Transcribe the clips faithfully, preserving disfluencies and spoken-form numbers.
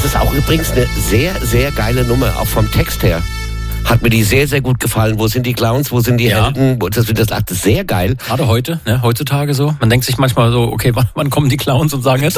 ist auch übrigens eine sehr, sehr geile Nummer, auch vom Text her. Hat mir die sehr, sehr gut gefallen. Wo sind die Clowns, wo sind die Ja. Helden? Das, das, das ist sehr geil. Gerade heute, ne, heutzutage so. Man denkt sich manchmal so, okay, wann, wann kommen die Clowns und sagen,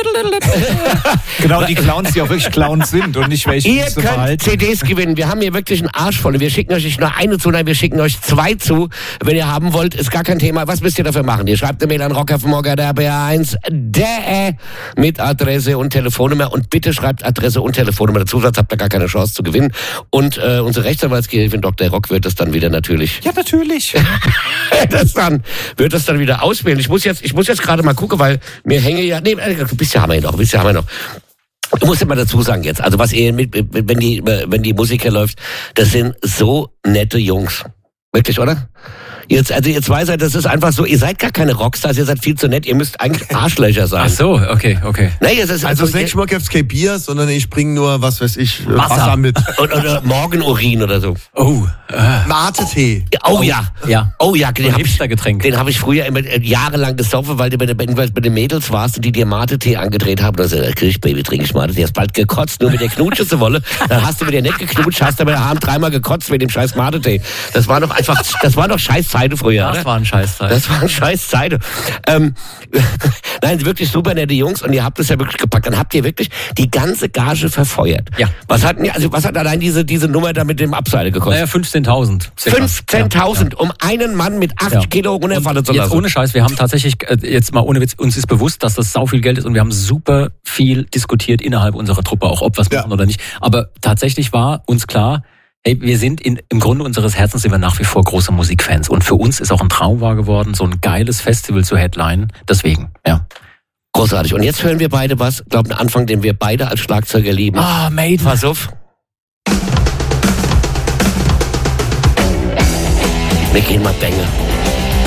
Genau, die Clowns, die auch wirklich Clowns sind und nicht welche, die Ihr sich so könnt verhalten. C Ds gewinnen. Wir haben hier wirklich einen Arsch voll. Wir schicken euch nicht nur eine zu, nein, wir schicken euch zwei zu. Wenn ihr haben wollt, ist gar kein Thema. Was müsst ihr dafür machen? Ihr schreibt eine Mail an rock f m morgen der B eins der mit Adresse und Telefonnummer. Und bitte schreibt Adresse und Telefonnummer dazu, sonst habt ihr gar keine Chance zu gewinnen. Und äh, unsere Rechtsanwaltsgehilfin Doktor Rock wird das dann wieder natürlich... Ja, natürlich. das dann, wird das dann wieder auswählen. Ich muss jetzt, ich muss jetzt gerade mal gucken, weil mir hänge ja... Nee, ein bisschen haben wir noch, ein bisschen haben wir noch. Ich muss ja mal dazu sagen jetzt, also was ihr mit, wenn die, wenn die Musiker läuft, das sind so nette Jungs. Wirklich, oder? Jetzt, also ihr zwei seid, das ist einfach so, ihr seid gar keine Rockstars, ihr seid viel zu nett, ihr müsst eigentlich Arschlöcher sein. Ach so, okay, okay. Nee, es ist, Also das nächste Mal gibt's kein Bier, sondern ich bringe nur, was weiß ich, Wasser, Wasser mit. Oder, oder Morgenurin oder so. Oh, äh, Mate-Tee. Oh ja. ja. Oh ja, den habe ich, Hipstergetränk. den hab ich früher immer äh, jahrelang gesoffen, weil du bei, den- bei den Mädels warst und die dir Mate-Tee angedreht haben. Und dann sagst du, krieg ich, Baby, trinke ich Mate-Tee. Hast bald gekotzt, nur mit der Knutsche zu wollen. Dann hast du mit der nicht geknutscht, hast aber abends dreimal gekotzt mit dem scheiß Mate-Tee. Das war doch einfach, das war doch scheiß Zeiten früher, Das oder? war ein Scheißteil. Das waren scheiß Zeiten. Ähm, nein, wirklich super nette Jungs und ihr habt es ja wirklich gepackt. Dann habt ihr wirklich die ganze Gage verfeuert. Ja. Was hat, denn- also was hat allein diese, diese Nummer da mit dem Abseil gekostet? Naja, fünfzehntausend. circa. fünfzehntausend, um einen Mann mit acht Ja. Kilo runterfallen zu Jetzt lassen. ohne Scheiß, wir haben tatsächlich, äh, jetzt mal ohne Witz, uns ist bewusst, dass das sau viel Geld ist und wir haben super viel diskutiert innerhalb unserer Truppe, auch ob wir es Ja. machen oder nicht. Aber tatsächlich war uns klar, hey, wir sind in, im Grunde unseres Herzens sind wir nach wie vor große Musikfans und für uns ist auch ein Traum wahr geworden, so ein geiles Festival zu headlinen. Deswegen, ja. Großartig. Und jetzt hören wir beide was, glaube einen Anfang, den wir beide als Schlagzeuger lieben. Ah, Maiden. Pass auf. Wir gehen mal Bänge.